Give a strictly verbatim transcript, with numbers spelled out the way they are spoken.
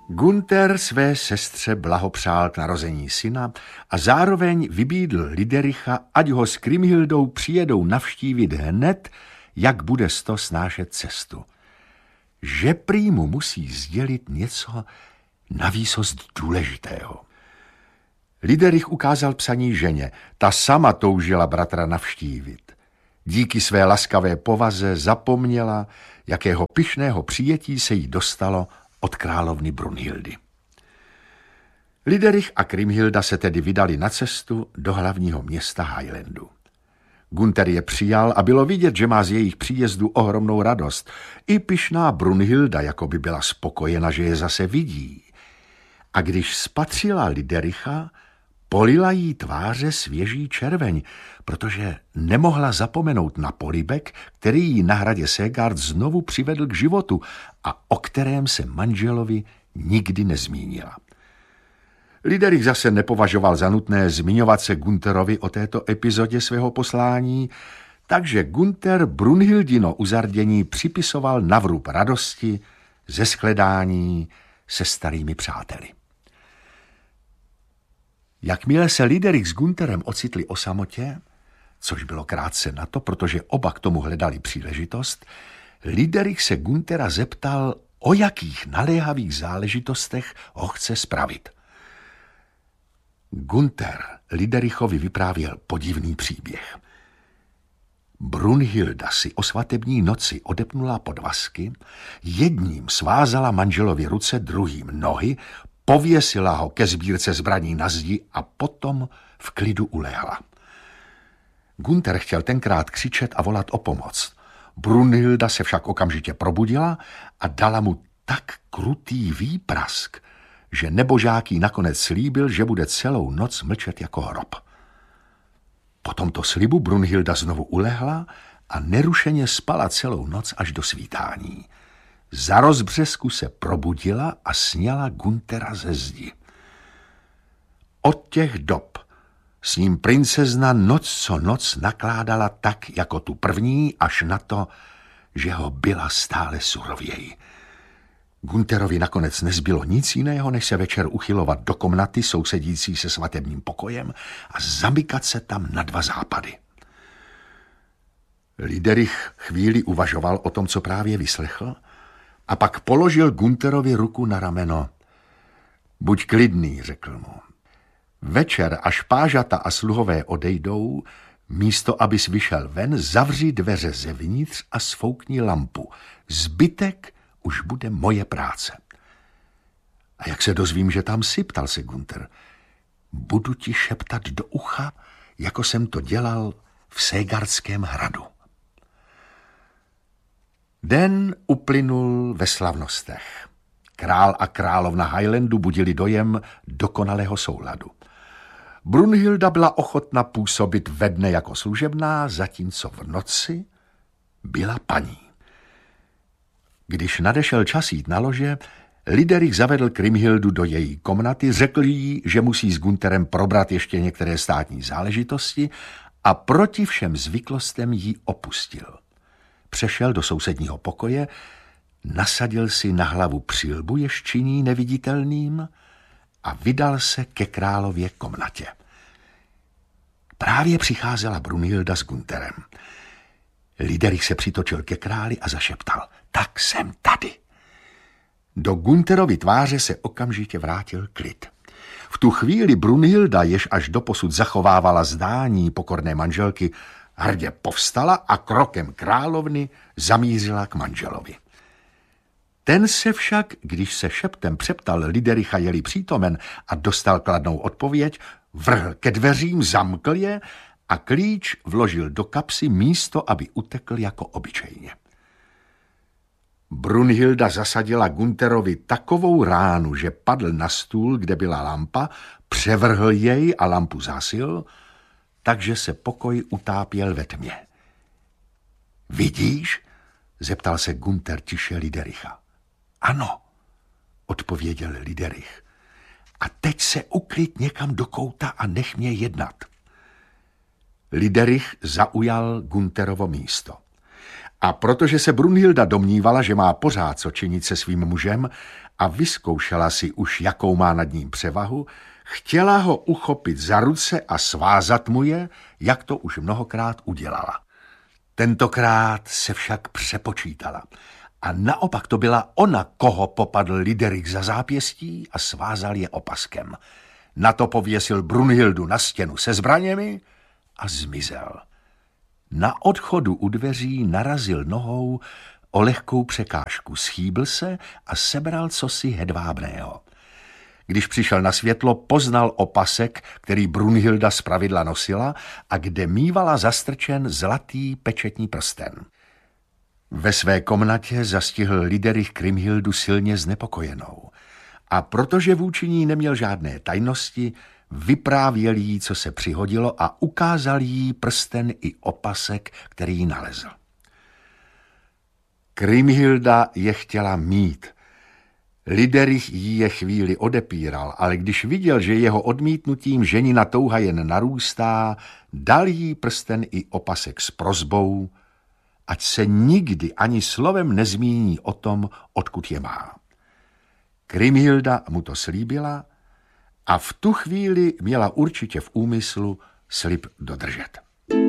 Gunther své sestře blahopřál k narození syna a zároveň vybídl Lidericha, ať ho s Krimhildou přijedou navštívit hned, jak bude sto snášet cestu. Že prý mu musí sdělit něco navýsost důležitého. Liderich ukázal psaní ženě, ta sama toužila bratra navštívit. Díky své laskavé povaze zapomněla, jakého pyšného přijetí se jí dostalo od královny Brunhildy. Liderich a Krimhilda se tedy vydali na cestu do hlavního města Highlandu. Gunther je přijal a bylo vidět, že má z jejich příjezdu ohromnou radost. I pyšná Brunhilda jako by byla spokojena, že je zase vidí. A když spatřila Lidericha, polila jí tváře svěží červeň, protože nemohla zapomenout na polibek, který jí na hradě Segard znovu přivedl k životu a o kterém se manželovi nikdy nezmínila. Liderich zase nepovažoval za nutné zmiňovat se Gunterovi o této epizodě svého poslání, takže Gunther Brunhildino uzardění připisoval na vrub radosti ze shledání se starými přáteli. Jakmile se Liderich s Gunterem ocitli o samotě, což bylo krátce na to, protože oba k tomu hledali příležitost, Liderich se Guntera zeptal, o jakých naléhavých záležitostech ho chce spravit. Gunther Liderichovi vyprávěl podivný příběh. Brunhilda si o svatební noci odepnula podvazky, jedním svázala manželovi ruce, druhým nohy, pověsila ho ke sbírce zbraní na zdi a potom v klidu ulehla. Gunther chtěl tenkrát křičet a volat o pomoc. Brunhilda se však okamžitě probudila a dala mu tak krutý výprask, že nebožáký nakonec slíbil, že bude celou noc mlčet jako hrob. Po tomto slibu Brunhilda znovu ulehla a nerušeně spala celou noc až do svítání. Za rozbřesku se probudila a sňala Guntera ze zdi. Od těch dob s ním princezna noc co noc nakládala tak, jako tu první, až na to, že ho byla stále surověji. Gunterovi nakonec nezbylo nic jiného, než se večer uchylovat do komnaty sousedící se svatebním pokojem a zamykat se tam na dva západy. Liderich chvíli uvažoval o tom, co právě vyslechl, a pak položil Gunterovi ruku na rameno. Buď klidný, řekl mu. Večer, až pážata a sluhové odejdou, místo abys vyšel ven, zavři dveře zevnitř a sfoukni lampu. Zbytek už bude moje práce. A jak se dozvím, že tam jsi, ptal se Gunther. Budu ti šeptat do ucha, jako jsem to dělal v Segardském hradu. Den uplynul ve slavnostech. Král a královna Highlandu budili dojem dokonalého souladu. Brunhilda byla ochotna působit ve dne jako služebná, zatímco v noci byla paní. Když nadešel čas jít na lože, Liderich zavedl Krimhildu do její komnaty, řekl jí, že musí s Gunterem probrat ještě některé státní záležitosti a proti všem zvyklostem jí opustil. Přešel do sousedního pokoje, nasadil si na hlavu přilbu ješčiní neviditelným a vydal se ke králově komnatě. Právě přicházela Brunhilda s Gunterem. Liderich se přitočil ke králi a zašeptal. Tak jsem tady. Do Gunterovy tváře se okamžitě vrátil klid. V tu chvíli Brunhilda, jež až doposud zachovávala zdání pokorné manželky, hrdě povstala a krokem královny zamířila k manželovi. Ten se však, když se šeptem přeptal Lidericha, je-li přítomen a dostal kladnou odpověď, vrhl ke dveřím, zamkl je a klíč vložil do kapsy místo, aby utekl jako obyčejně. Brunhilda zasadila Gunterovi takovou ránu, že padl na stůl, kde byla lampa, převrhl jej a lampu zasil, takže se pokoj utápěl ve tmě. Vidíš? Zeptal se Gunter tiše Lidericha. Ano, odpověděl Liderich. A teď se uklid někam do kouta a nech mě jednat. Liderich zaujal Gunterovo místo. A protože se Brunhilda domnívala, že má pořád co činit se svým mužem a vyzkoušela si už, jakou má nad ním převahu, chtěla ho uchopit za ruce a svázat mu je, jak to už mnohokrát udělala. Tentokrát se však přepočítala a naopak to byla ona, koho popadl Liderich za zápěstí a svázal je opaskem. Na to pověsil Brunhildu na stěnu se zbraněmi a zmizel. Na odchodu u dveří narazil nohou o lehkou překážku, schýbl se a sebral cosi hedvábného. Když přišel na světlo, poznal opasek, který Brunhilda zpravidla nosila a kde mívala zastrčen zlatý pečetní prsten. Ve své komnatě zastihl Liderich Kriemhildu silně znepokojenou a protože vůči ní neměl žádné tajnosti, vyprávěl jí, co se přihodilo a ukázal jí prsten i opasek, který nalezl. Kriemhilda je chtěla mít. Liderich jí je chvíli odepíral, ale když viděl, že jeho odmítnutím ženina touha jen narůstá, dal jí prsten i opasek s prosbou, ať se nikdy ani slovem nezmíní o tom, odkud je má. Kriemhilda mu to slíbila a v tu chvíli měla určitě v úmyslu slib dodržet.